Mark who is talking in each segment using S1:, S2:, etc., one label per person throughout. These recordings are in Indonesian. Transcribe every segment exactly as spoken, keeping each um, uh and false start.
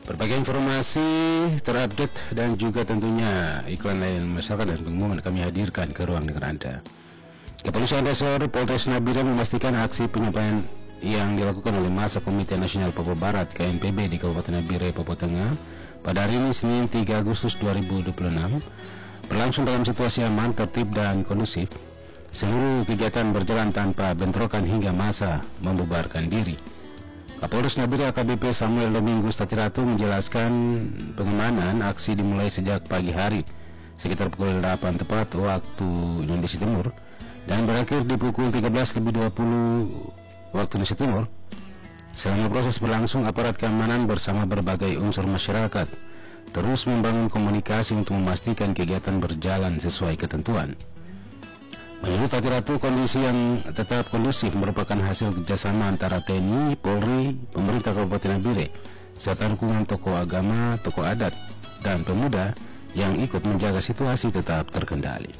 S1: Berbagai informasi terupdate dan juga tentunya iklan lain masyarakat dan pengumuman kami hadirkan ke ruang dengar Anda. Kepolisian Resor Polres Nabire memastikan aksi penyampaian yang dilakukan oleh masa Komite Nasional Papua Barat K N P B di Kabupaten Nabire, Papua Tengah pada hari ini Senin tiga Agustus dua ribu dua puluh enam berlangsung dalam situasi aman, tertib dan kondusif. Seluruh kegiatan berjalan tanpa bentrokan hingga masa membubarkan diri. Kapolres Nabire A K B P Samuel Domingus Tatiratu menjelaskan pengamanan aksi dimulai sejak pagi hari sekitar pukul delapan tepat waktu Indonesia Timur dan berakhir di pukul tiga belas lebih dua puluh waktu Indonesia Timur. Selama proses berlangsung, aparat keamanan bersama berbagai unsur masyarakat terus membangun komunikasi untuk memastikan kegiatan berjalan sesuai ketentuan. Menurut Tatiratu, kondisi yang tetap kondusif merupakan hasil kerjasama antara T N I, Polri, pemerintah Kabupaten Nabire, serta dukungan tokoh agama, tokoh adat, dan pemuda yang ikut menjaga situasi tetap terkendali.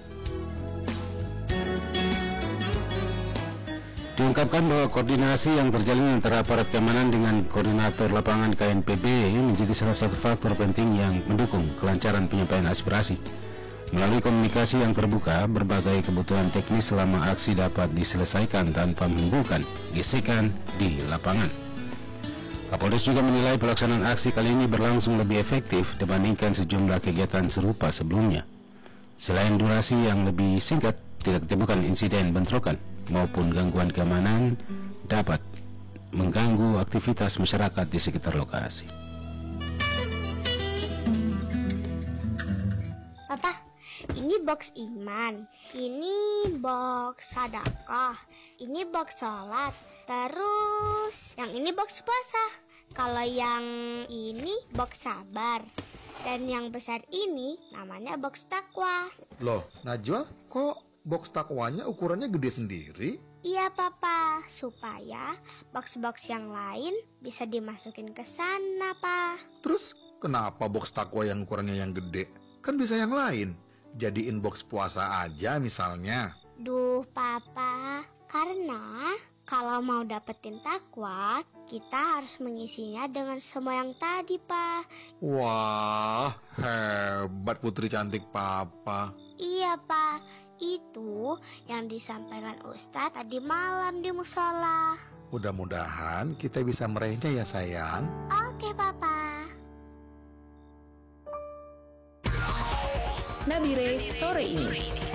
S1: Diungkapkan bahwa koordinasi yang terjalin antara aparat keamanan dengan koordinator lapangan K N P B menjadi salah satu faktor penting yang mendukung kelancaran penyampaian aspirasi. Melalui komunikasi yang terbuka, berbagai kebutuhan teknis selama aksi dapat diselesaikan tanpa menimbulkan gesekan di lapangan. Kapolres juga menilai pelaksanaan aksi kali ini berlangsung lebih efektif dibandingkan sejumlah kegiatan serupa sebelumnya. Selain durasi yang lebih singkat, tidak ditemukan insiden bentrokan maupun gangguan keamanan dapat mengganggu aktivitas masyarakat di sekitar lokasi.
S2: Papa, ini box iman, ini box sedekah, ini box sholat, terus yang ini box puasa. Kalau yang ini box sabar, dan yang besar ini namanya box takwa.
S3: Loh, Najwa, kok box takwanya ukurannya gede sendiri?
S2: Iya Papa, supaya box-box yang lain bisa dimasukin ke sana, Pak.
S3: Terus kenapa box takwa yang ukurannya yang gede? Kan bisa yang lain. Jadiin box puasa aja misalnya.
S2: Duh Papa, karena kalau mau dapetin takwa, kita harus mengisinya dengan semua yang tadi, Pak.
S3: Wah, hebat putri cantik Papa.
S2: Iya Pak, itu yang disampaikan Ustadz tadi malam di musola.
S3: Mudah-mudahan kita bisa meraihnya ya sayang.
S2: Oke Papa.
S4: Nabire sore ini.